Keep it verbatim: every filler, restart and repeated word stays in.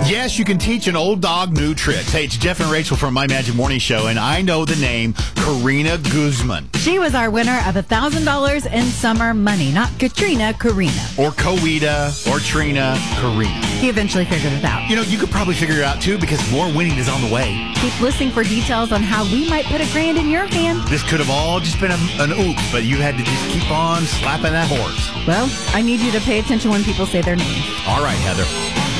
Yes, you can teach an old dog new tricks. Hey, it's Jeff and Rachel from My Magic Morning Show, and I know the name Karina Guzman. She was our winner of one thousand dollars in summer money. Not Katrina, Karina. Or Coeta, or Trina, Karina. He eventually figured it out. You know, you could probably figure it out, too, because more winning is on the way. Keep listening for details on how we might put a grand in your hand. This could have all just been a, an oops, but you had to just keep on slapping that horse. Well, I need you to pay attention when people say their name. All right, Heather.